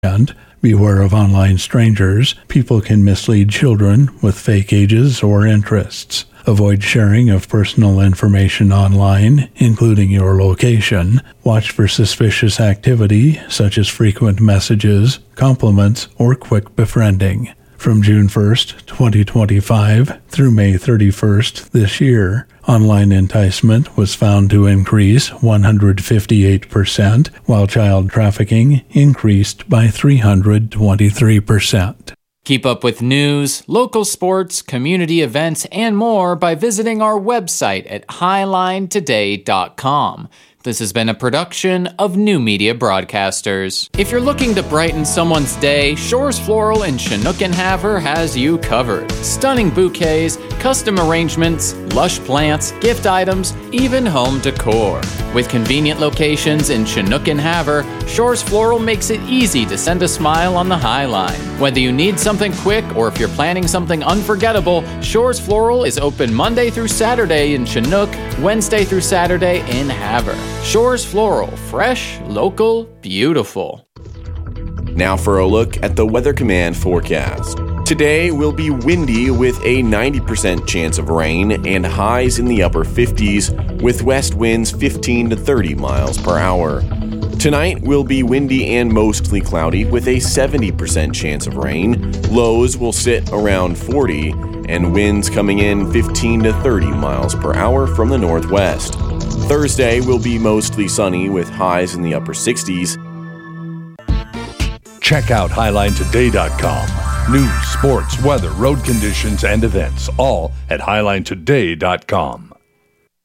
And beware of online strangers. People can mislead children with fake ages or interests. Avoid sharing of personal information online, including your location. Watch for suspicious activity, such as frequent messages, compliments, or quick befriending. From June 1st, 2025 through May 31st this year, online enticement was found to increase 158%, while child trafficking increased by 323%. Keep up with news, local sports, community events, and more by visiting our website at highlinetoday.com. This has been a production of New Media Broadcasters. If you're looking to brighten someone's day, Shores Floral in Chinook and Havre has you covered. Stunning bouquets, custom arrangements, lush plants, gift items, even home decor. With convenient locations in Chinook and Havre, Shores Floral makes it easy to send a smile on the High Line. Whether you need something quick or if you're planning something unforgettable, Shores Floral is open Monday through Saturday in Chinook, Wednesday through Saturday in Havre. Shores Floral, fresh, local, beautiful. Now for a look at the Weather Command forecast. Today will be windy with a 90% chance of rain and highs in the upper 50s with west winds 15 to 30 miles per hour. Tonight will be windy and mostly cloudy with a 70% chance of rain. Lows will sit around 40 and winds coming in 15 to 30 miles per hour from the northwest. Thursday will be mostly sunny with highs in the upper 60s. Check out HighlineToday.com. News, sports, weather, road conditions, and events, all at HighlineToday.com.